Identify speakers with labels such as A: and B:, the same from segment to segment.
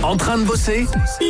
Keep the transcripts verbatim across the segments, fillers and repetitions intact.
A: En train de bosser?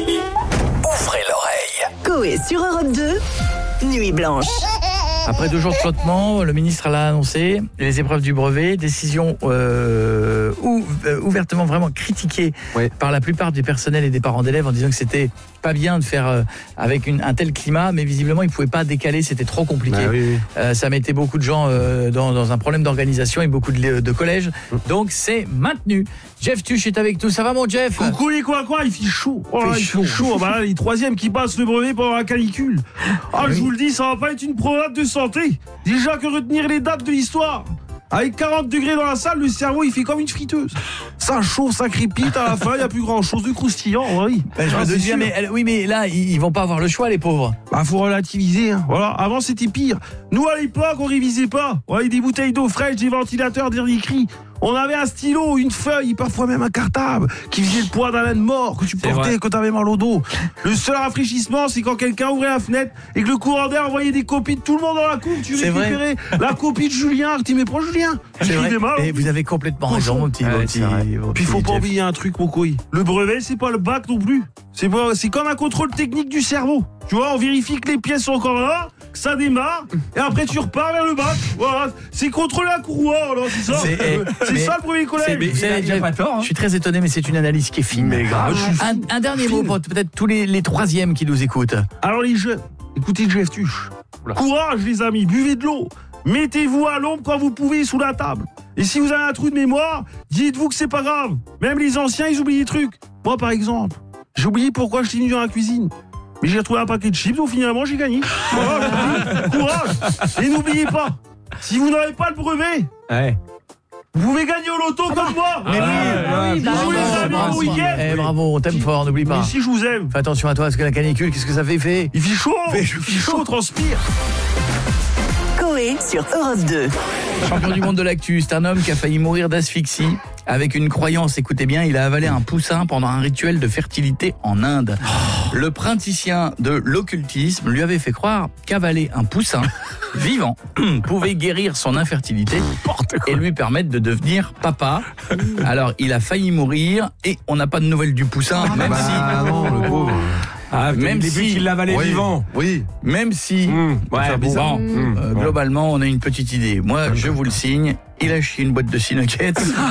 A: Ouvrez l'oreille.
B: Coé sur Europe deux, Nuit Blanche.
C: Après deux jours de flottement, le ministre l'a annoncé, les épreuves du brevet, décision euh, ou, euh, ouvertement vraiment critiquée oui. par la plupart du personnel et des parents d'élèves en disant que c'était pas bien de faire euh, avec une, un tel climat, mais visiblement ils ne pouvaient pas décaler, c'était trop compliqué. Bah oui, oui. Euh, ça mettait beaucoup de gens euh, dans, dans un problème d'organisation et beaucoup de, de collèges, donc c'est maintenu. Jeff Tuch est avec nous, ça va mon Jeff?
D: Coucou les quoi quoi, il fait chaud. Oh là, il fait chaud. Bah là, les troisièmes qui passent le brevet pendant la canicule. Ah, oui. Je vous le dis, ça va pas être une promenade de santé. Déjà que retenir les dates de l'histoire. Avec quarante degrés dans la salle, le cerveau il fait comme une friteuse. Ça chauffe, ça crépite, à la fin il n'y a plus grand chose de croustillant. Oui,
C: ben, je ah, me dis, mais, oui mais là ils vont pas avoir le choix les pauvres.
D: Bah faut relativiser, hein. Voilà. Avant c'était pire. Nous à l'époque on révisait pas. On avait des bouteilles d'eau fraîche, des ventilateurs, dernier cri. On avait un stylo, une feuille, parfois même un cartable qui faisait le poids d'un âne mort que tu c'est portais vrai. Quand t'avais mal au dos. Le seul rafraîchissement, c'est quand quelqu'un ouvrait la fenêtre et que le courant d'air envoyait des copies de tout le monde dans la cour. Tu c'est récupérais vrai. La copie de Julien. Tu mais pas Julien.
C: C'est vrai. Mal, et vous avez complètement raison, mon petit. Ouais, petit
D: Puis il faut pas oublier un truc, mon couille. Le brevet, c'est pas le bac non plus. C'est pas, c'est comme un contrôle technique du cerveau. Tu vois, on vérifie que les pièces sont encore là, que ça démarre, et après tu repars vers le bac. Voilà, c'est contrôler la courroie, alors c'est ça. C'est, euh, c'est ça le premier collège.
C: Mais, c'est, il y a pas tort. Hein. Je suis très étonné, mais c'est une analyse qui est fine. Mais grave. Ah, un, un dernier mot pour peut-être tous les, les troisièmes qui nous écoutent.
D: Alors les jeunes, écoutez Jeff Tuch. Courage les amis, buvez de l'eau. Mettez-vous à l'ombre quand vous pouvez sous la table. Et si vous avez un trou de mémoire, dites-vous que c'est pas grave. Même les anciens, ils oublient des trucs. Moi par exemple, j'ai oublié pourquoi je suis venu dans la cuisine. Mais j'ai retrouvé un paquet de chips, donc finalement j'ai gagné. Voilà, j'ai courage. Et n'oubliez pas, si vous n'avez pas le brevet, ouais. vous pouvez gagner au loto comme moi.
C: Mais oui, ah, oui,
D: bravo, bravo, week-end.
C: Eh, bravo, on t'aime fort, n'oublie pas.
D: Mais si je vous aime.
C: Fais attention à toi, parce que la canicule, qu'est-ce que ça fait fait
D: Il fait chaud. Il fait chaud, transpire.
B: Coé sur Europe deux.
C: Champion du monde de l'actu, c'est un homme qui a failli mourir d'asphyxie avec une croyance, écoutez bien, il a avalé un poussin pendant un rituel de fertilité en Inde. Oh. Le praticien de l'occultisme lui avait fait croire qu'avaler un poussin vivant pouvait guérir son infertilité et lui permettre de devenir papa. Alors, il a failli mourir et on n'a pas de nouvelles du poussin, ah, même bah, si...
E: Ah non, le pauvre.
C: Ah, même si
E: il l'avalait
C: oui,
E: vivant.
C: Oui. Même si mmh, ouais, bon, mmh, euh, globalement on a une petite idée. Moi je vous le signe, il a chié une boîte de six nuggets.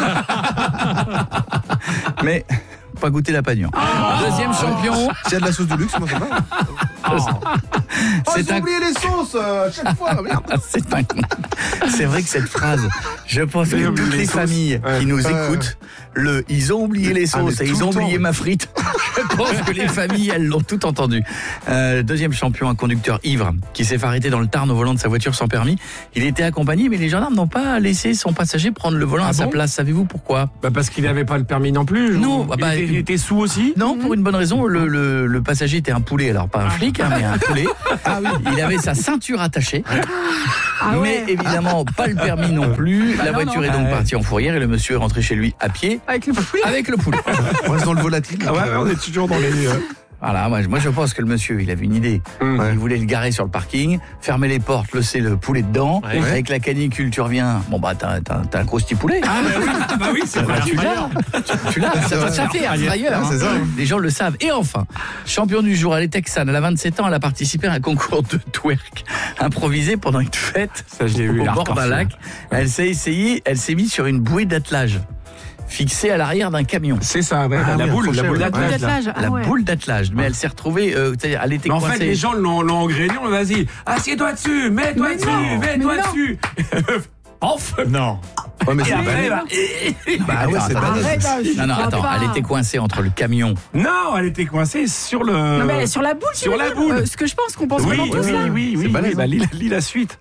C: Mais pas goûter la pagnon. Oh. Deuxième champion.
E: S'il y a de la sauce de luxe, moi ça va. Oh. C'est oh, j'ai un... oublié les sauces euh, chaque fois. Merde.
C: C'est un... C'est vrai que cette phrase, je pense que toutes les, les familles ouais. qui nous euh... écoutent, le ils ont oublié les sauces ah, et ils ont oublié ma frite. Je pense que les familles, elles l'ont tout entendu. Euh, deuxième champion, un conducteur ivre qui s'est fait arrêter dans le Tarn au volant de sa voiture sans permis. Il était accompagné, mais les gendarmes n'ont pas laissé son passager prendre le volant ah à bon sa place. Savez-vous pourquoi?
E: Bah parce qu'il n'avait pas le permis non plus.
C: Non,
E: il,
C: bah,
E: était, il était sous aussi.
C: Non, pour une bonne raison. Le, le, le passager était un poulet, alors pas un flic, hein, mais un poulet. Ah oui. Il avait sa ceinture attachée, ah mais ouais. évidemment pas le permis non plus. Bah La non, voiture non. est donc partie en fourrière et le monsieur est rentré chez lui à pied
F: avec le poulet.
C: Avec le poulet.
E: On reste dans le volatile.
C: Ah ouais, on est toujours dans les. Voilà, moi, moi je pense que le monsieur, il avait une idée. Mmh. Il voulait le garer sur le parking, fermer les portes, laisser le poulet dedans. Ouais. Avec la canicule, tu reviens. Bon bah t'as, t'as, t'as un crousty poulet.
E: Ah bah oui, ah bah oui c'est vrai.
C: Tu l'as. Tu, tu l'as. Ça, ça fait un frayeur. Hein. Hein. Les gens le savent. Et enfin, champion du jour, elle est texane. Elle a vingt-sept ans. Elle a participé à un concours de twerk improvisé pendant une fête.
E: Ça, je l'ai vu,
C: au bord d'un lac. Elle s'est essayée. Elle s'est mise sur une bouée d'attelage fixée à l'arrière d'un camion.
E: C'est ça, ouais, ah, la, oui, boule, la boule d'attelage.
C: La
F: ouais.
C: boule d'attelage. Mais elle s'est retrouvée, euh, c'est-à-dire, elle était
E: mais en
C: coincée.
E: En fait, les gens l'ont, l'ont engrainé, on vas-y, assieds-toi dessus, mets-toi mais dessus, non, mets-toi dessus. Off.
C: Non.
E: Ouais, mais
C: et
E: c'est
C: après, bah, bah ouais, c'est balèze. Non, non, attends, pas. Elle était coincée entre le camion.
E: Non, elle était coincée sur le.
F: Non, mais elle est sur la boule.
E: Sur la boule.
F: Euh, ce que je pense qu'on pense
E: oui,
F: vraiment tous
E: oui,
F: là.
E: Oui, oui, oui. Bah, lis, lis la suite.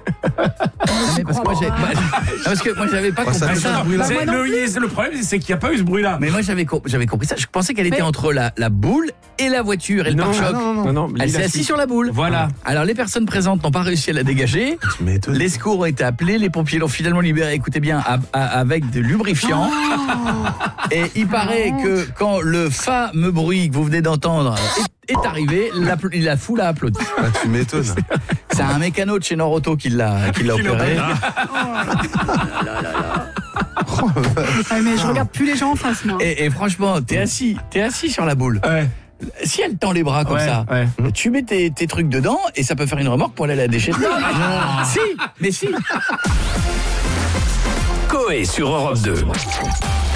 C: mais parce, que moi, j'ai, bah, parce que moi j'avais pas
E: bah,
C: compris ça.
E: ça. Bah, c'est le, le problème c'est qu'il n'y a pas eu ce bruit là.
C: Mais moi j'avais, j'avais compris ça. Je pensais qu'elle était mais... entre la, la boule et la voiture et le pare-choc.
E: Non, non, non, non,
C: elle s'est assise sur la boule.
E: Voilà.
C: Alors les personnes présentes n'ont pas réussi à la dégager. Les secours ont été appelés, les pompiers l'ont finalement libérée. Écoutez bien, à, à, avec des lubrifiants. Oh. Et il paraît oh. que quand le fameux bruit que vous venez d'entendre est, est arrivé, la, la foule a applaudi.
E: Ah, tu m'étonnes.
C: C'est un mécano de chez Nord Auto qui l'a, qui l'a opéré. Oh là là là là.
F: Ah, mais je regarde plus les gens en face, moi.
C: Et, et franchement, t'es assis, t'es assis sur la boule.
E: Ouais.
C: Si elle tend les bras comme
E: Ouais,
C: ça,
E: ouais.
C: tu mets tes, tes trucs dedans et ça peut faire une remorque pour aller à la déchetterie. Si, mais si.
A: Coé sur Europe deux.